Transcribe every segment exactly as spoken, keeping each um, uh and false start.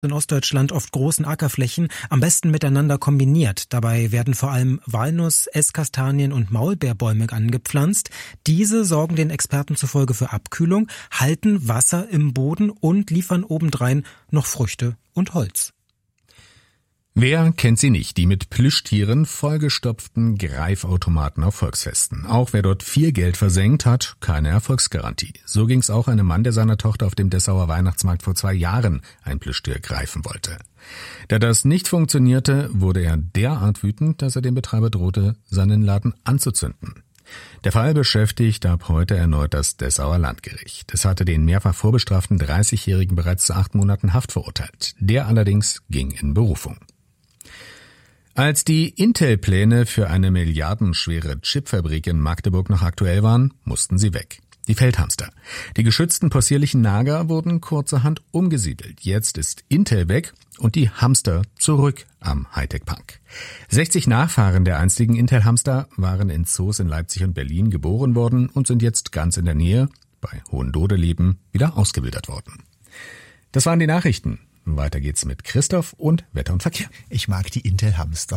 in Ostdeutschland oft großen Ackerflächen, am besten miteinander kombiniert. Dabei werden vor allem Walnuss, Esskastanien und Maulbeerbäume angepflanzt. Diese sorgen den Experten zufolge für Abkühlung, halten Wasser im Boden und liefern obendrein noch Früchte und Holz. Wer kennt sie nicht, die mit Plüschtieren vollgestopften Greifautomaten auf Volksfesten. Auch wer dort viel Geld versenkt, hat keine Erfolgsgarantie. So ging's auch einem Mann, der seiner Tochter auf dem Dessauer Weihnachtsmarkt vor zwei Jahren ein Plüschtier greifen wollte. Da das nicht funktionierte, wurde er derart wütend, dass er dem Betreiber drohte, seinen Laden anzuzünden. Der Fall beschäftigt ab heute erneut das Dessauer Landgericht. Es hatte den mehrfach vorbestraften dreißigjährigen bereits zu acht Monaten Haft verurteilt. Der allerdings ging in Berufung. Als die Intel-Pläne für eine milliardenschwere Chipfabrik in Magdeburg noch aktuell waren, mussten sie weg. Die Feldhamster. Die geschützten possierlichen Nager wurden kurzerhand umgesiedelt. Jetzt ist Intel weg und die Hamster zurück am Hightech-Park. sechzig Nachfahren der einstigen Intel-Hamster waren in Zoos in Leipzig und Berlin geboren worden und sind jetzt ganz in der Nähe, bei Hohendodeleben, wieder ausgewildert worden. Das waren die Nachrichten. Weiter geht's mit Christoph und Wetter und Verkehr. Ich mag die Intel-Hamster.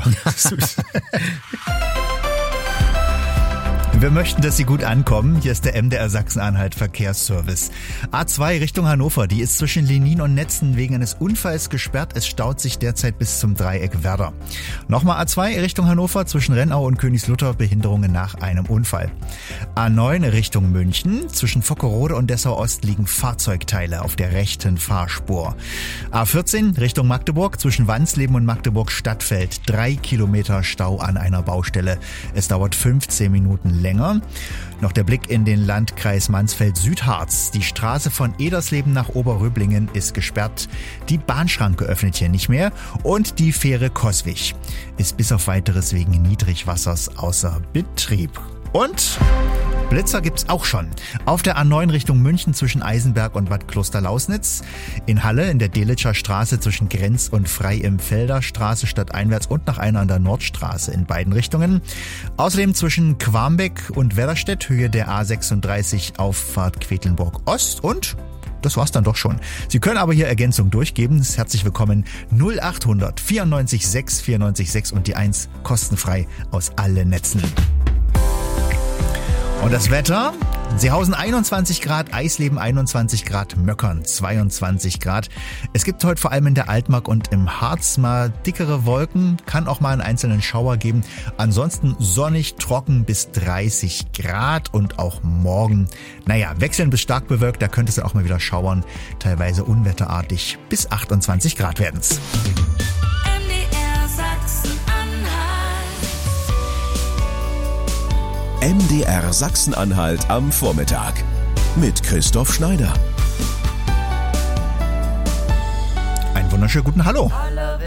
Wir möchten, dass Sie gut ankommen. Hier ist der M D R Sachsen-Anhalt Verkehrsservice. A zwei Richtung Hannover, die ist zwischen Lenin und Netzen wegen eines Unfalls gesperrt. Es staut sich derzeit bis zum Dreieck Werder. Nochmal A zwei Richtung Hannover zwischen Rennau und Königslutter, Behinderungen nach einem Unfall. A neun Richtung München, zwischen Vockerode und Dessau-Ost liegen Fahrzeugteile auf der rechten Fahrspur. A vierzehn Richtung Magdeburg, zwischen Wansleben und Magdeburg-Stadtfeld, drei Kilometer Stau an einer Baustelle. Es dauert fünfzehn Minuten länger. Noch der Blick in den Landkreis Mansfeld-Südharz. Die Straße von Edersleben nach Oberröblingen ist gesperrt. Die Bahnschranke öffnet hier nicht mehr. Und die Fähre Coswig ist bis auf Weiteres wegen Niedrigwassers außer Betrieb. Und Blitzer gibt's auch schon. Auf der A neun Richtung München zwischen Eisenberg und Bad Klosterlausnitz. In Halle in der Delitscher Straße zwischen Grenz und Frei im Felder Straße stadteinwärts und nach einer an der Nordstraße in beiden Richtungen. Außerdem zwischen Quarmbeck und Werderstedt Höhe der A sechsunddreißig Auffahrt Quedlinburg Ost und das war's dann doch schon. Sie können aber hier Ergänzung durchgeben. Herzlich willkommen null achthundert vierundneunzig sechs vierundneunzig sechs und die eins kostenfrei aus allen Netzen. Und das Wetter? Seehausen einundzwanzig Grad, Eisleben einundzwanzig Grad, Möckern zweiundzwanzig Grad. Es gibt heute vor allem in der Altmark und im Harz mal dickere Wolken, kann auch mal einen einzelnen Schauer geben. Ansonsten sonnig, trocken bis dreißig Grad und auch morgen, naja, wechselnd bis stark bewölkt, da könnte es dann auch mal wieder schauern, teilweise unwetterartig, bis achtundzwanzig Grad werden's. M D R Sachsen-Anhalt am Vormittag mit Christoph Schneider. Einen wunderschönen guten Hallo.